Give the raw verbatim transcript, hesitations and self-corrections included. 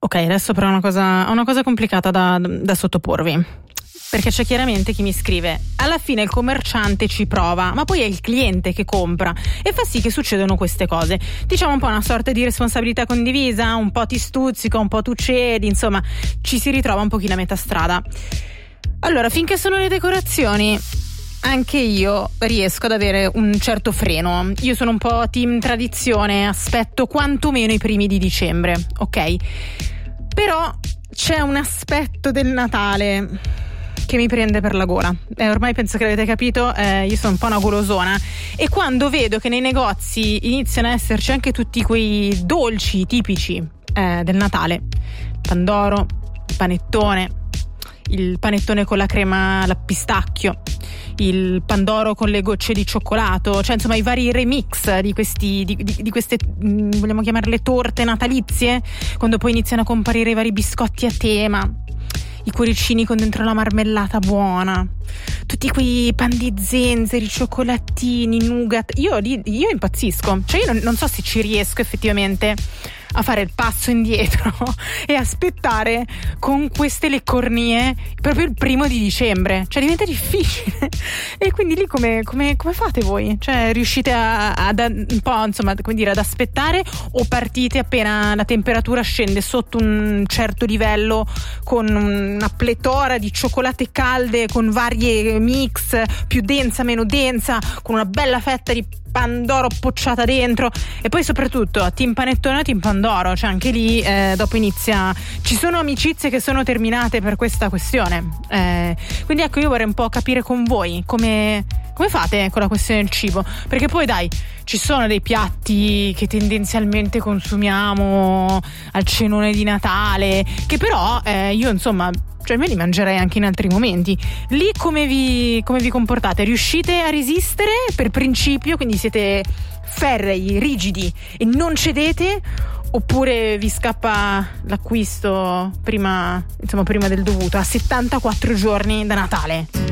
Ok, adesso però ho una cosa, ho una cosa complicata da, da sottoporvi, perché c'è chiaramente chi mi scrive: alla fine il commerciante ci prova, ma poi è il cliente che compra e fa sì che succedono queste cose. Diciamo un po' una sorta di responsabilità condivisa, un po' ti stuzzico, un po' tu cedi, insomma ci si ritrova un pochino a metà strada. Allora, finché sono le decorazioni, anche io riesco ad avere un certo freno. Io sono un po' team tradizione, aspetto quantomeno i primi di dicembre, ok? Però c'è un aspetto del Natale che mi prende per la gola. Eh, ormai penso che l'avete capito, eh, io sono un po' una golosona, e quando vedo che nei negozi iniziano a esserci anche tutti quei dolci tipici eh, del Natale, pandoro, panettone, il panettone con la crema al pistacchio, il pandoro con le gocce di cioccolato, cioè insomma i vari remix di questi di, di, di queste mh, vogliamo chiamarle torte natalizie, quando poi iniziano a comparire i vari biscotti a tema, i cuoricini con dentro la marmellata buona, tutti quei pan di zenzeri, cioccolatini, nougat. Io, io impazzisco, cioè io non, non so se ci riesco effettivamente a fare il passo indietro e aspettare con queste leccornie proprio il primo di dicembre, cioè diventa difficile. E quindi lì come, come, come fate voi? Cioè riuscite a, ad un po' insomma come dire ad aspettare, o partite appena la temperatura scende sotto un certo livello con una pletora di cioccolate calde con varie mix, più densa, meno densa, con una bella fetta di pandoro pocciata dentro, e poi soprattutto team panettone, team pandoro, cioè anche lì eh, dopo inizia, ci sono amicizie che sono terminate per questa questione, eh, quindi ecco, io vorrei un po' capire con voi come come fate con la questione del cibo, perché poi dai, ci sono dei piatti che tendenzialmente consumiamo al cenone di Natale, che però eh, io insomma, cioè me li mangerei anche in altri momenti. Lì come vi, come vi comportate? Riuscite a resistere per principio, quindi siete ferrei, rigidi e non cedete, oppure vi scappa l'acquisto prima, insomma, prima del dovuto, a settantaquattro giorni da Natale?